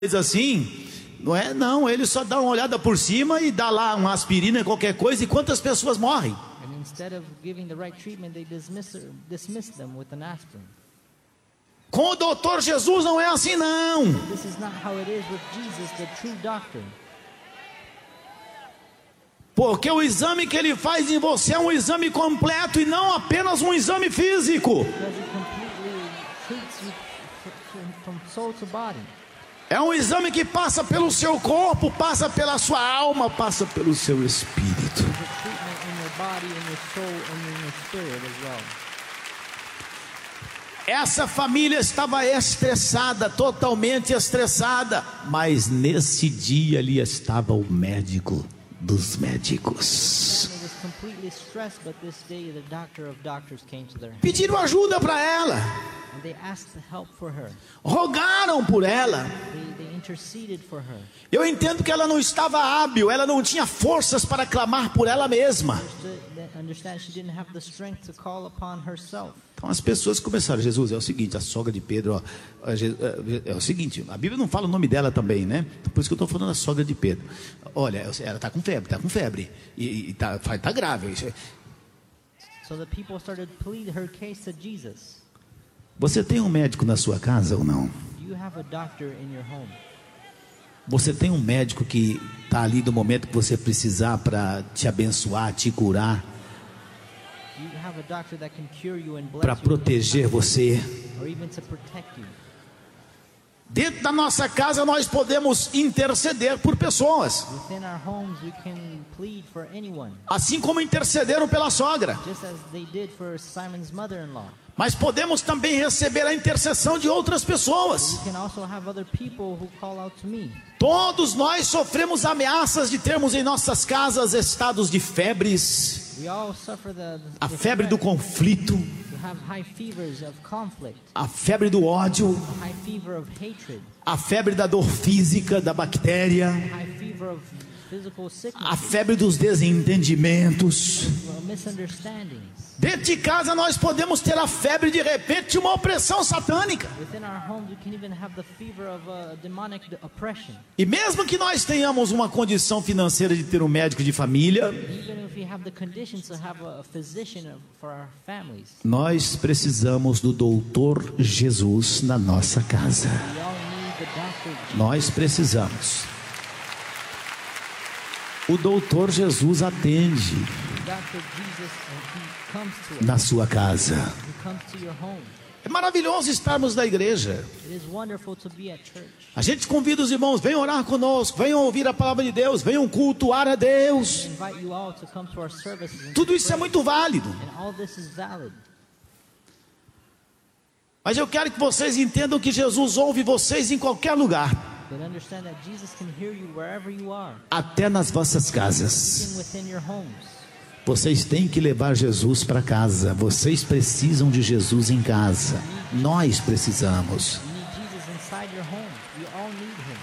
assim, não é? Não, ele só dá uma olhada por cima e dá lá uma aspirina, qualquer coisa, e quantas pessoas morrem? And instead of giving the right treatment, they dismiss them with an aspirin. Com o doutor Jesus não é assim, não. This is not how it is with Jesus, the true doctor. Porque o exame que ele faz em você é um exame completo e não apenas um exame físico. Because it completely treats you from soul to body. É um exame que passa pelo seu corpo, passa pela sua alma, passa pelo seu espírito. There's a treatment in your body, in your soul, and in your spirit as well. Essa família estava estressada, totalmente estressada, mas nesse dia ali estava o médico dos médicos. Family was completely stressed, but this day the doctor of doctors came to their house. Pediram ajuda para ela, And they asked help for her. rogaram por ela. They interceded for her. Eu entendo que ela não estava hábil, ela não tinha forças para clamar por ela mesma. Understand she didn't have the strength to call upon herself. Então as pessoas começaram, Jesus, é o seguinte, a sogra de Pedro, ó, é o seguinte, a Bíblia não fala o nome dela também, né? Por isso que eu estou falando da sogra de Pedro. Olha, ela está com febre, e tá grave. So the people started to plead her case to Jesus. Você tem um médico na sua casa ou não? Do you have a doctor in your home? Você tem um médico que está ali no momento que você precisar para te abençoar, te curar, Do you have a doctor that can cure you and bless para you, proteger você? or even to protect you? Dentro da nossa casa nós podemos interceder por pessoas, Within our homes, we can plead for anyone, assim como intercederam pela sogra. just as they did for Simon's mother-in-law. Mas podemos também receber a intercessão de outras pessoas. You can also have other people who call out to me. Todos nós sofremos ameaças de termos em nossas casas estados de febres, We all suffer a the febre do threat conflito, to have high fevers of conflict, a febre do ódio, a high fever of hatred, a febre da dor física, da bactéria, high fever of physical a sickness, febre dos desentendimentos. misunderstandings. Dentro de casa nós podemos ter a febre de repente de uma opressão satânica. Within our homes, we can even have the fever of demonic oppression. E mesmo que nós tenhamos uma condição financeira de ter um médico de família, Even if we have the conditions to have a physician for our families, nós precisamos do doutor Jesus na nossa casa. we all need the doctor. Nós precisamos. O doutor Jesus atende Dr. Jesus, he comes to us. na sua casa. He comes to your home. É maravilhoso estarmos na igreja. It is wonderful to be at church. A gente convida os irmãos, venham orar conosco, venham ouvir a palavra de Deus, venham cultuar a Deus. We invite you all to come to our services. And Tudo isso é muito válido. And all this is valid. Mas eu quero que vocês entendam que Jesus ouve vocês em qualquer lugar, But understand that Jesus can hear you wherever you are, até nas vossas casas. even within your homes. Vocês têm que levar Jesus para casa. Vocês precisam de Jesus em casa. Nós precisamos. You need Jesus inside your home. You all need him.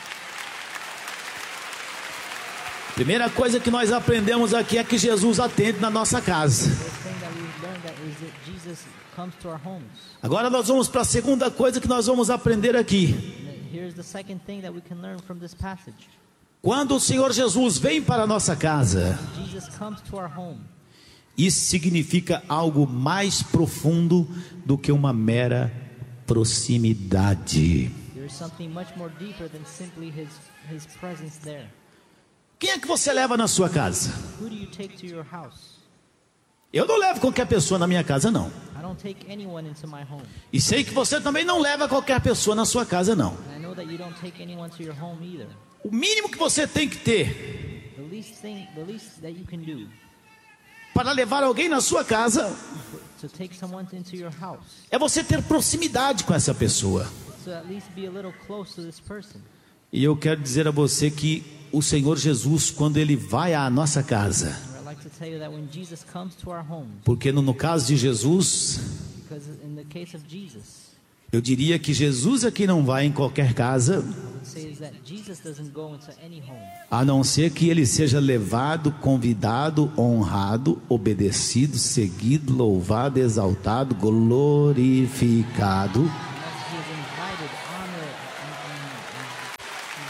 Primeira coisa que nós aprendemos aqui é que Jesus atende na nossa casa. The thing that we've learned that is that Jesus comes to our homes. Agora nós vamos para a segunda coisa que nós vamos aprender aqui. And here's the second thing that we can learn from this passage. Quando o Senhor Jesus vem para a nossa casa, Jesus comes to our home. isso significa algo mais profundo do que uma mera proximidade. There is something much more deeper than simply his presence there. Quem é que você leva na sua casa? Who do you take to your house? Eu não levo qualquer pessoa na minha casa, não. I don't take anyone into my home. E sei que você também não leva qualquer pessoa na sua casa, não. And I know that you don't take anyone to your home either. O mínimo que você tem que ter The least that you can do para levar alguém na sua casa to take someone into your house é você ter proximidade com essa pessoa. is to at least be a little close to this person. E eu quero dizer a você que o Senhor Jesus, quando Ele vai à nossa casa, And I'd like to tell you that when Jesus comes to our homes, porque no caso de Jesus, because in the case of Jesus, eu diria que Jesus é quem não vai em qualquer casa, I would say is that Jesus doesn't go into any home a não ser que Ele seja levado, convidado, honrado, obedecido, seguido, louvado, exaltado, glorificado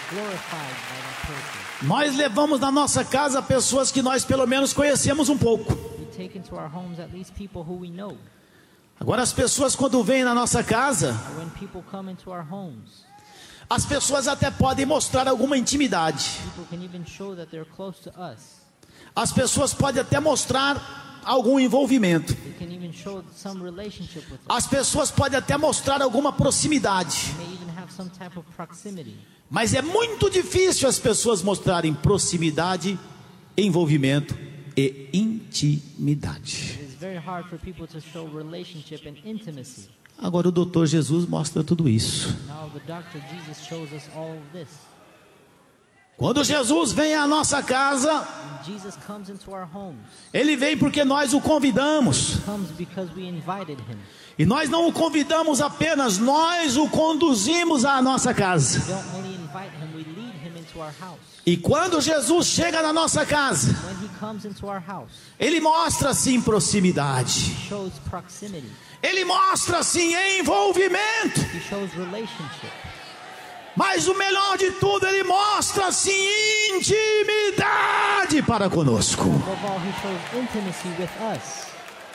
glorified by that person. Nós levamos na nossa casa pessoas que nós pelo menos conhecemos um pouco. We take into our homes at least people who we know. Agora as pessoas quando vêm na nossa casa, And when people come into our homes, as pessoas até podem mostrar alguma intimidade. people can even show that they're close to us. As pessoas podem até mostrar algum envolvimento. They can even show some relationship with us. As pessoas podem até mostrar alguma proximidade. They may even have some type of proximity. Mas é muito difícil as pessoas mostrarem proximidade, envolvimento e intimidade. It is very hard for people to show relationship and intimacy. Agora o doutor Jesus mostra tudo isso. Now the Dr. Jesus shows us all of this. Quando Jesus vem à nossa casa, When Jesus comes into our homes, Ele vem porque nós o convidamos. he comes because we invited him. E nós não o convidamos apenas, nós o conduzimos à nossa casa. We don't only invite him, we lead him into our house. E quando Jesus chega na nossa casa, When he comes into our house, Ele mostra sim proximidade. he shows proximity. Ele mostra sim envolvimento. He shows relationship. Mas o melhor de tudo, Ele mostra sim intimidade para conosco. Above all, he shows intimacy with us.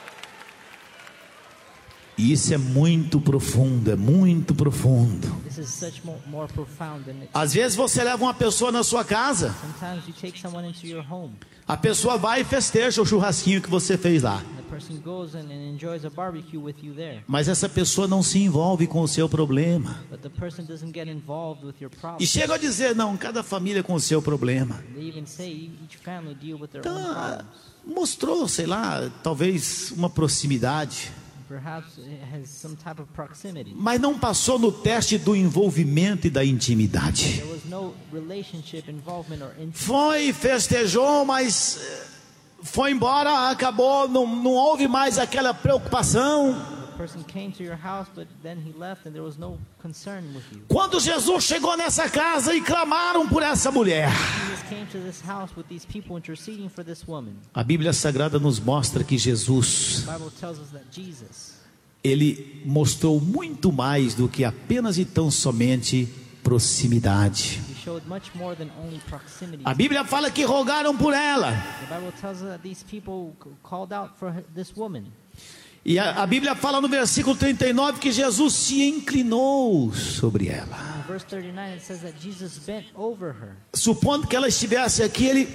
E isso é muito profundo, é muito profundo. This is such more profound than it. Às vezes você leva uma pessoa na sua casa, Sometimes you take someone into your home. a pessoa vai e festeja o churrasquinho que você fez lá. The person goes and enjoys a barbecue with you there. Mas essa pessoa não se envolve com o seu problema. But the person doesn't get involved with your E problem. chega a dizer, não, cada família com o seu problema. They even say each family deal with their own Então, problems. mostrou, sei lá, talvez uma proximidade. Perhaps it has some type of proximity. Mas não passou no teste do envolvimento e da intimidade. There was no relationship involvement or intimacy. Foi, festejou, mas foi embora, acabou, não houve mais aquela preocupação. The person came to your house, but then he left, and there was no concern with you. Quando Jesus chegou nessa casa e clamaram por essa mulher, Jesus came to this house with these people interceding for this woman. a Bíblia Sagrada nos mostra que Jesus, The Bible tells us that Jesus, Ele mostrou muito mais do que apenas e tão somente proximidade. he showed much more than only proximity. A Bíblia fala que rogaram por ela. The Bible tells us that these people called out for this woman. E a Bíblia fala no versículo 39 que Jesus se inclinou sobre ela. In verse 39, it says that Jesus bent over her. Supondo que ela estivesse aqui, Ele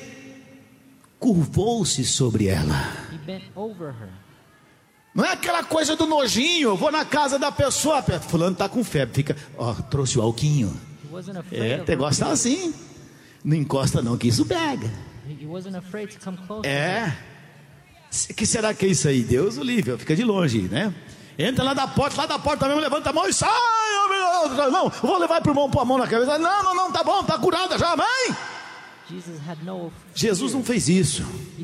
curvou-se sobre ela. He bent over her. Não é aquela coisa do nojinho, eu vou na casa da pessoa, fulano está com febre, fica, ó, trouxe o alquinho. He wasn't afraid of Até her. gosta assim. Não encosta não, que isso pega. He wasn't afraid to come close to her. É. Que será que é isso aí? Deus o livre, fica de longe, né? Entra lá da porta mesmo, levanta a mão e sai. Não, vou levar pro irmão pôr a mão na cabeça. Não, tá bom, tá curada já, mãe. Jesus had no Jesus não fear. fez isso.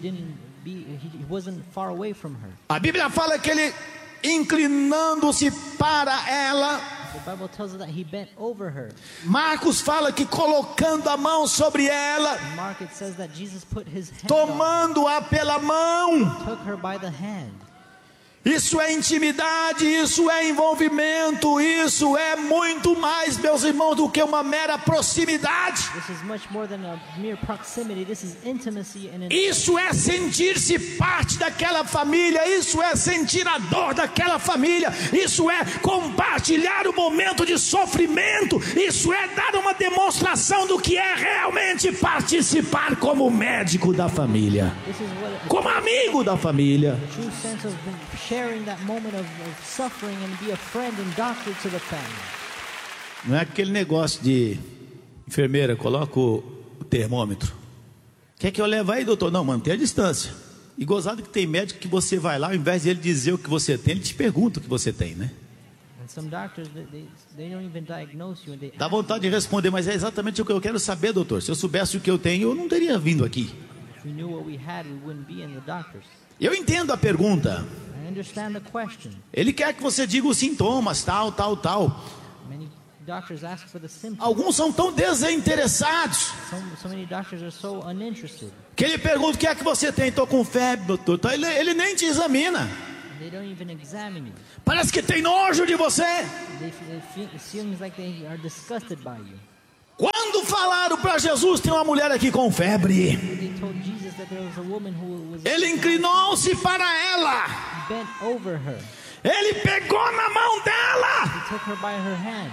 He wasn't far away from her. A Bíblia fala que ele, inclinando-se para ela, The Bible tells us that he bent over her. Marcos fala que colocando a mão sobre ela, Mark, it says that Jesus put his hand on tomando-a pela mão. her, took her by the hand. Isso é intimidade, isso é envolvimento, isso é muito mais, meus irmãos, do que uma mera proximidade. This is much more than a mere proximity. This is intimacy and Isso é sentir-se parte daquela família, isso é sentir a dor daquela família, isso é compartilhar o momento de sofrimento, isso é dar uma demonstração do que é realmente participar como médico da família, this is what como amigo da família. the true sense of sharing that moment of suffering and be a friend and doctor to the family. Não é aquele negócio de enfermeira, coloca o termômetro. Quer que eu leve aí, doutor? Não, mantenha a distância. E gozado que tem médico que você vai lá, ao invés de ele dizer o que você tem, ele te pergunta o que você tem, né? And some doctors, they don't even diagnose you. And they Dá vontade de responder, mas é exatamente o que eu quero saber, doutor. Se eu soubesse o que eu tenho, eu não teria vindo aqui. If we knew what we had, we wouldn't be in the doctors. Eu entendo a pergunta. I understand the question. Ele quer que você diga os sintomas, tal. Many doctors ask for the symptoms. Alguns são tão desinteressados So many doctors are so uninterested. que ele pergunta o que é que você tem. Estou com febre, doutor. Então, ele nem te examina. They don't even examine you. Parece que tem nojo de você. It seems like they are disgusted by you. Quando fala para Jesus, tem uma mulher aqui com febre. They told Jesus that there was a woman who was Ele inclinou-se para ela. bent over her. Ele pegou na mão dela. He took her by her hand.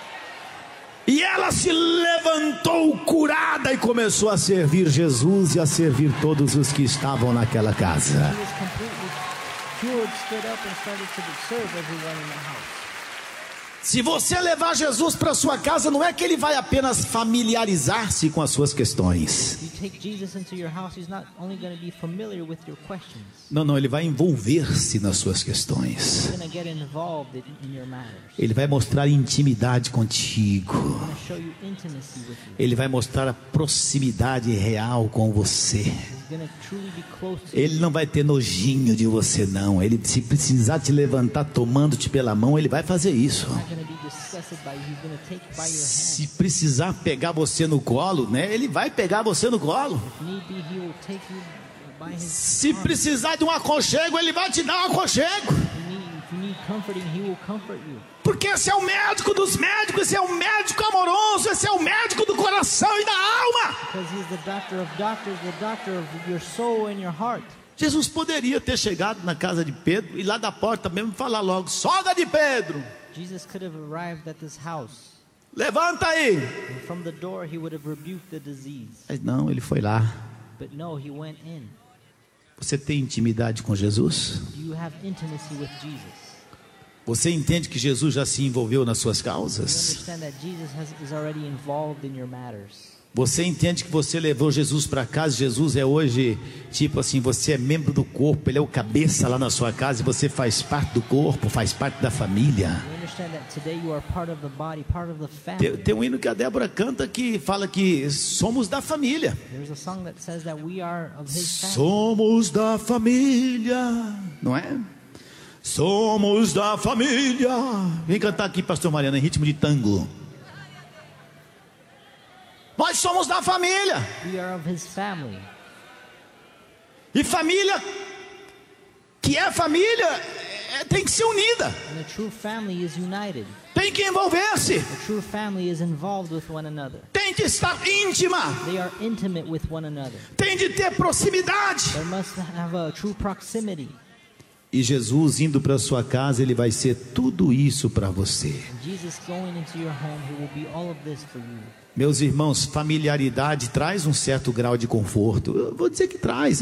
E ela se levantou curada e começou a servir Jesus e a servir todos os que estavam naquela casa. She was completely cured, stood up, and started to serve everyone in the house. Se você levar Jesus para sua casa, não é que ele vai apenas familiarizar-se com as suas questões. You take Jesus into your house, he's not only going to be familiar with your questions. Não, ele vai envolver-se nas suas questões. He's going to get involved in your matters. Ele vai mostrar intimidade contigo. He's going to show you intimacy with you. Ele vai mostrar a proximidade real com você. He's going to truly be close to you. Ele não vai ter nojinho de você, não. Ele, se precisar te levantar tomando-te pela mão, ele vai fazer isso. He's not going to be disgusted by you. He's going to take you by your Se hand. precisar pegar você no colo, né? Ele vai pegar você no colo. If need be, he will take you by his Se arm. precisar de um aconchego, ele vai te dar um aconchego. If you need comforting, he will comfort you. Porque esse é o médico dos médicos, esse é o médico amoroso, esse é o médico do coração e da alma. Because he's the doctor of doctors, the doctor of your soul and your heart. Jesus poderia ter chegado na casa de Pedro e lá da porta mesmo falar logo: sogra de Pedro, Jesus could have arrived at this house. levanta aí. And from the door, he would have rebuked the disease. Mas não, ele foi lá. But no, he went in. Você tem intimidade com Jesus? Do you have intimacy with Jesus? Você entende que Jesus já se envolveu nas suas You causas? understand that Jesus is already involved in your matters. Você entende que você levou Jesus para casa? Jesus é hoje, tipo assim, você é membro do corpo, ele é o cabeça lá na sua casa e você faz parte do corpo, faz parte da família. You understand that today you are part of the body, part of the family. Tem um hino que a Débora canta que fala que somos da família. There's a song that says that we are of his family. Somos da família, não é? Somos da família. Vem cantar aqui, pastor Mariano, em ritmo de tango. Nós somos da família. We are of his family. E família que é família tem que ser unida. And a true family is united. Tem que envolver-se. A true family is involved with one another. Tem que estar íntima. They are intimate with one another. Tem de ter proximidade. There must have a true proximity. E Jesus indo para sua casa, ele vai ser tudo isso para você. And Jesus going into your home, he will be all of this for you. Meus irmãos, familiaridade traz um certo grau de conforto. Eu vou dizer que traz.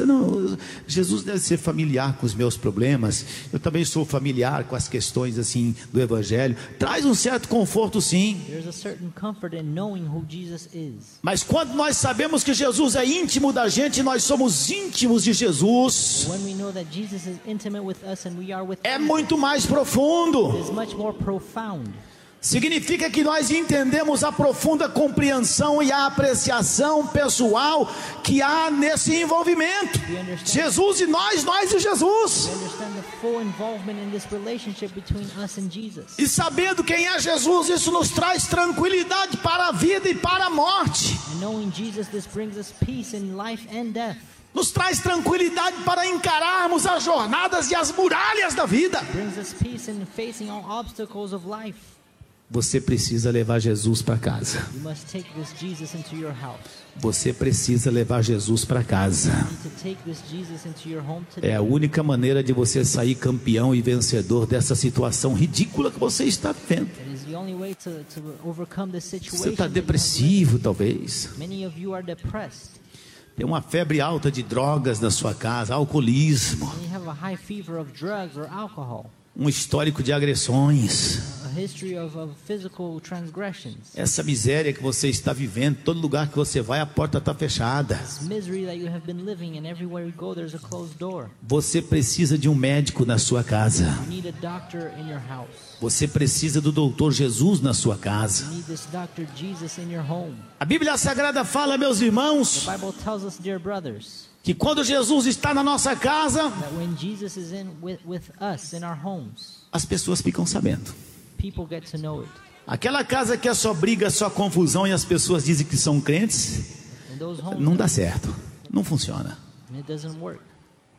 Jesus deve ser familiar com os meus problemas. Eu também sou familiar com as questões assim do Evangelho. Traz um certo conforto, sim. There's a certain comfort in knowing who Jesus is. Mas quando nós sabemos que Jesus é íntimo da gente, nós somos íntimos de Jesus. When we know that Jesus is intimate with us and we are with É him, muito mais profundo. it is much more profound. Significa que nós entendemos a profunda compreensão e a apreciação pessoal que há nesse envolvimento. Jesus e nós e Jesus. We understand the full involvement in this relationship between us and Jesus. E sabendo quem é Jesus, isso nos traz tranquilidade para a vida e para a morte. And knowing Jesus, this brings us peace in life and death. Nos traz tranquilidade para encararmos as jornadas e as muralhas da vida. Brings us peace in facing all obstacles of life. Você precisa levar Jesus para casa. You must take this Jesus into your house. Você precisa levar Jesus para casa. You need to take this Jesus into your home today. É a única maneira de você sair campeão e vencedor dessa situação ridícula que você está vivendo. It is the only way to overcome this situation. Você está that you have depressivo, talvez. lived. Many of you are depressed. Tem uma febre alta de drogas na sua casa, alcoolismo, And you have a high fever of drugs or alcohol. um histórico de agressões. A history of physical transgressions. Essa miséria que você está vivendo, todo lugar que você vai, a porta está fechada. This misery that you have been living, and everywhere you go, there's a closed door. Você precisa de um médico na sua casa. You need a doctor in your house. Você precisa do doutor Jesus na sua casa. You need this doctor Jesus in your home. A Bíblia Sagrada fala, meus irmãos, The Bible tells us, dear brothers, que quando Jesus está na nossa casa, that when Jesus is in with us in our homes, as pessoas ficam sabendo. people get to know it. Aquela casa que é só briga, só confusão e as pessoas dizem que são crentes, In those homes, não dá certo, não funciona. and it doesn't work.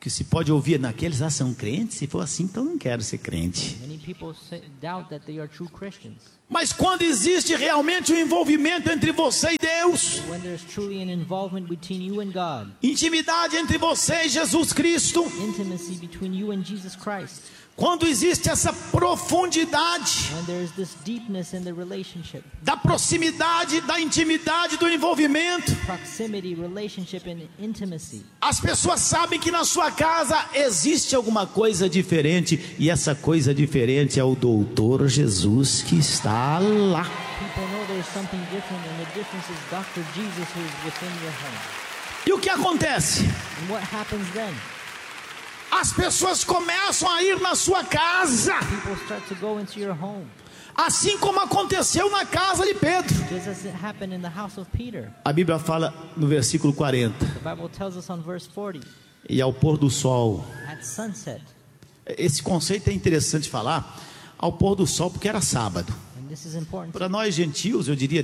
que se pode ouvir naqueles, são crentes? Se for assim, então não quero ser crente. Many people doubt that they are true Christians. Mas quando existe realmente um envolvimento entre você e Deus, When there's truly an involvement between you and God, intimidade entre você e Jesus Cristo, intimacy between you and Jesus Christ, quando existe essa profundidade when there's this deepness in the relationship, da proximidade, da intimidade, do envolvimento, proximity, relationship, and intimacy, as pessoas sabem que na sua casa existe alguma coisa diferente, e essa coisa diferente é o doutor Jesus que está lá. people know there's something different, and the difference is Dr. Jesus who is within your home. E o que acontece? And what happens then? As pessoas começam a ir na sua casa, People start to go into your home, assim como aconteceu na casa de Pedro. just as it happened in the house of Peter. A Bíblia fala no versículo 40, The Bible tells us on verse 40, e ao pôr do sol. at sunset, Esse conceito é interessante falar, ao pôr do sol, porque era sábado. and this is important. Para nós gentios, eu diria,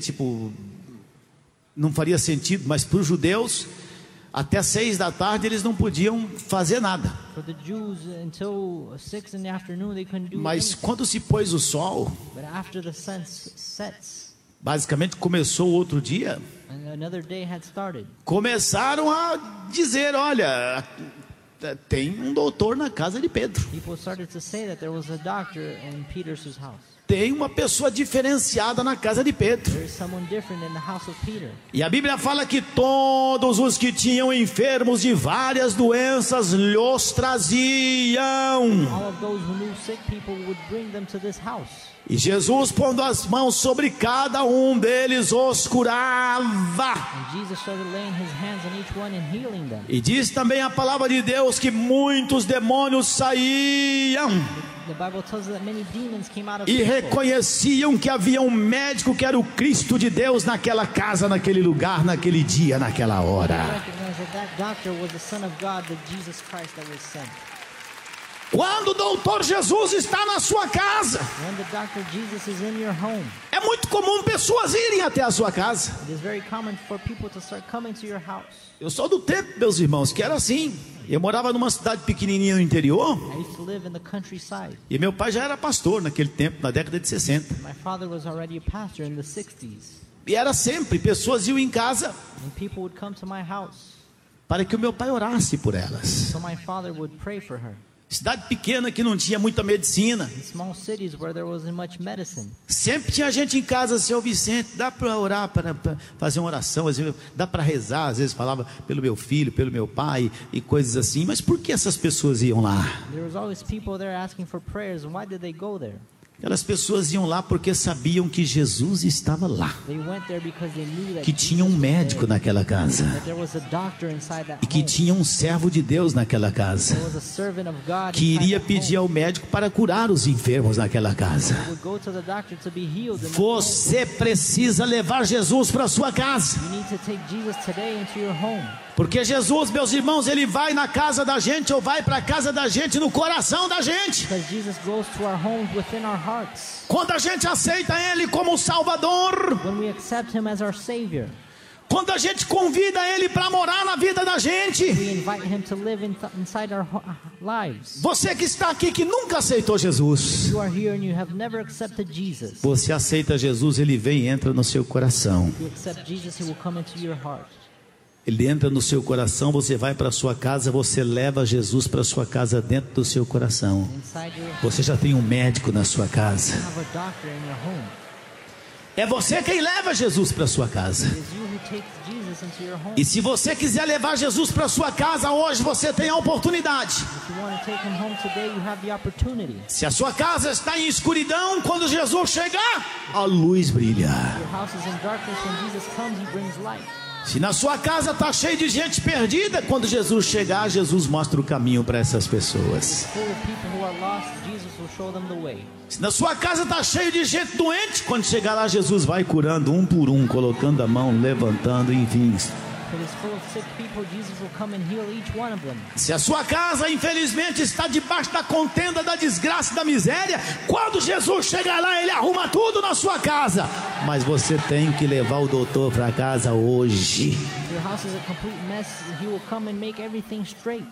não faria sentido, mas para os judeus, até 6 da tarde eles não podiam fazer nada. For the Jews, until 6 in the afternoon, they couldn't do Mas anything. quando se pôs o sol, But after the sun sets, basicamente começou o outro dia, and another day had started, começaram a dizer, olha, tem um doutor na casa de Pedro. people started to say that there was a doctor in Peter's house. Tem uma pessoa diferenciada na casa de Pedro. There is someone different in the house of Peter. E a Bíblia fala que todos os que tinham enfermos de várias doenças lhes traziam. All of those who knew sick people would bring them to this house. E Jesus, pondo as mãos sobre cada um deles, os curava. And Jesus started laying his hands on each one and healing them. E diz também a palavra de Deus que muitos demônios saíam The Bible tells us that many demons came out of e people. reconheciam que havia um médico que era o Cristo de Deus naquela casa, naquele lugar, naquele dia, naquela hora. Recognize that doctor was the Son of God, the Jesus Christ that was sent. Quando o doutor Jesus está na sua casa, When the doctor Jesus is in your home, é muito comum pessoas irem até a sua casa. it is very common for people to start coming to your house. Eu sou do tempo, meus irmãos, que era assim. Eu morava numa cidade pequenininha no interior, I used to live in the countryside. e meu pai já era pastor naquele tempo, na década de 60. My father was already a pastor in the 60s. E era sempre, pessoas iam em casa And people would come to my house. para que o meu pai orasse por elas. So my father would pray for her. Cidade pequena que não tinha muita medicina. In small cities where there wasn't much medicine, Sempre tinha gente em casa, seu Vicente, dá para orar, para fazer uma oração, às vezes, dá para rezar, às vezes falava pelo meu filho, pelo meu pai e coisas assim. Mas por que essas pessoas iam lá? there was always people there asking for prayers. And why did they go there? Aquelas pessoas iam lá porque sabiam que Jesus estava lá, They went there because they knew that que tinha um Jesus was médico there, naquela casa that there was a doctor inside that e que home. tinha um servo de Deus naquela casa, There was a servant of God que inside iria that pedir home. ao médico para curar os enfermos naquela casa. Who would go to the doctor to be healed in that home. Você precisa levar Jesus para sua casa, You need to take Jesus today into your home. porque Jesus, meus irmãos, ele vai na casa da gente, ou vai para a casa da gente, no coração da gente. Because Jesus goes to our homes within our hearts. Quando a gente aceita ele como Salvador, When we accept Him as our Savior, quando a gente convida ele para morar na vida da gente. we invite Him to live inside our lives. Você que está aqui que nunca aceitou Jesus, You are here and you have never accepted Jesus. você aceita Jesus, ele vem e entra no seu coração. You accept Jesus, He will come into your heart. Ele entra no seu coração, você vai para sua casa, você leva Jesus para sua casa dentro do seu coração. Inside your Você já tem um médico na sua casa. you have a doctor in your home. É você quem leva Jesus para sua casa. It is you who takes Jesus into your home. E se você quiser levar Jesus para sua casa hoje, você tem a oportunidade. If you want to take Him home today, you have the opportunity. Se a sua casa está em escuridão, quando Jesus chegar, a luz brilha. Your house is in darkness. When Jesus comes, He brings light. Se na sua casa está cheio de gente perdida, quando Jesus chegar, Jesus mostra o caminho para essas pessoas. Full of people who are lost, Jesus will show them the way. Se na sua casa está cheio de gente doente, quando chegar lá, Jesus vai curando um por um, colocando a mão, levantando, enfim. If it is full of sick people, Jesus will come and heal each one of them. Se a sua casa, infelizmente, está debaixo da contenda, da desgraça e da miséria, quando Jesus chegar lá, ele arruma tudo na sua casa. Mas você tem que levar o doutor para casa hoje. If your house is a complete mess, He will come and make everything straight.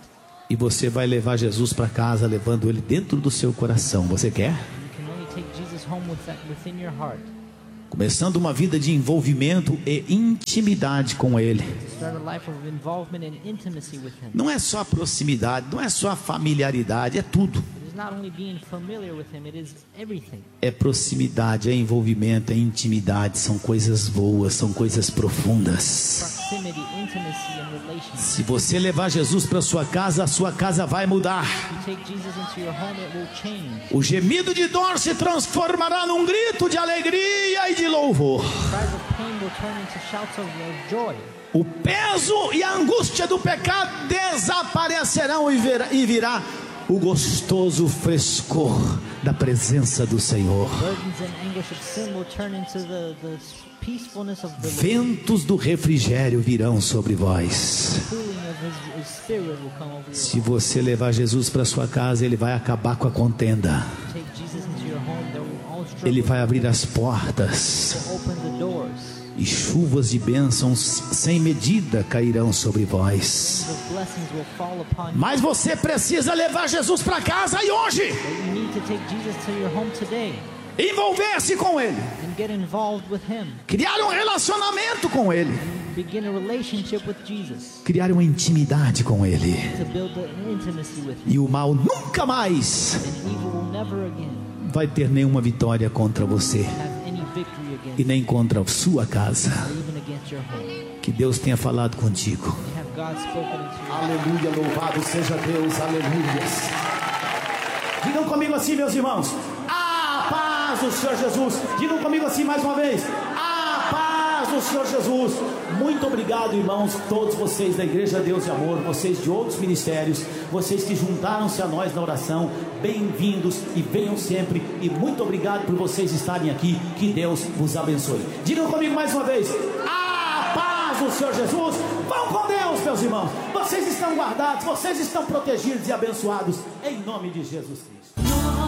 E você vai levar Jesus para casa, levando ele dentro do seu coração. Você quer? You can only take Jesus home within your heart. Começando uma vida de envolvimento e intimidade com ele. Start a life of involvement and intimacy with Him. Não é só a proximidade, não é só a familiaridade, é tudo. It is not only being familiar with Him, it is everything. É proximidade, é envolvimento, é intimidade. São coisas boas, são coisas profundas. Proximity, intimacy, and relationship. Se você levar Jesus para sua casa, a sua casa vai mudar. If you take Jesus into your home, it will change. O gemido de dor se transformará num grito de alegria e de louvor. Cries of pain will turn into shouts of joy. O peso e a angústia do pecado desaparecerão e virá o gostoso frescor da presença do Senhor. Burdens and anguish of sin will turn into the peacefulness of the Ventos do refrigério virão sobre vós. cooling of His Spirit will come over you. Se você levar Jesus para sua casa, ele vai acabar com a contenda. Take Jesus into your home, there will all struggle. Ele vai abrir as portas. To open the doors. E chuvas de bênçãos sem medida cairão sobre vós. The blessings will fall upon you. Mas você precisa levar Jesus para casa e hoje. But you need to take Jesus to your home today Envolver-se com ele. and get involved with Him. Criar um relacionamento com ele. Begin a relationship with Jesus. Criar uma intimidade com ele. To build an intimacy with Him. E o mal nunca mais And evil will never again vai ter nenhuma vitória contra você. have any victory against E nem contra a sua casa. or even against your home. Que Deus tenha falado contigo. You have God spoken into you. Aleluia, louvado seja Deus, aleluia. Digam comigo assim, meus irmãos. A paz do Senhor Jesus. Digam comigo assim mais uma vez. A paz do Senhor Jesus. Muito obrigado, irmãos, todos vocês da Igreja Deus e Amor, vocês de outros ministérios, vocês que juntaram-se a nós na oração. Bem-vindos e venham sempre. E muito obrigado por vocês estarem aqui. Que Deus vos abençoe. Digam comigo mais uma vez. A paz do Senhor Jesus. Vão com Deus, meus irmãos. Vocês estão guardados, vocês estão protegidos e abençoados em nome de Jesus Cristo.